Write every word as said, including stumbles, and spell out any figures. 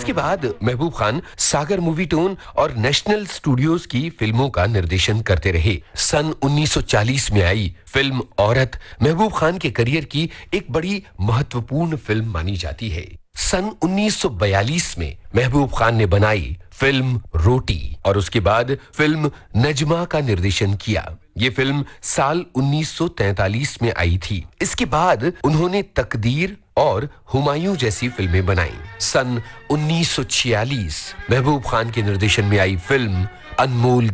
इसके बाद महबूब खान सागर movie tone और नेशनल स्टूडियोज की फिल्मों का निर्देशन करते रहे। सन उन्नीस सौ चालीस में आई फिल्म औरत महबूब खान के करियर की एक बड़ी महत्वपूर्ण फिल्म मानी जाती है। सन उन्नीस सौ बयालीस में महबूब खान ने बनाई फिल्म रोटी और उसके बाद फिल्म नजमा का निर्देशन किया। ये फिल्म साल उन्नीस सौ तैंतालीस में आई थी। इसके बाद उन्होंने तकदीर और हुमायूं जैसी फिल्में बनाई। सन उन्नीस सौ छियालीस महबूब खान के निर्देशन में आई फिल्म अनमोल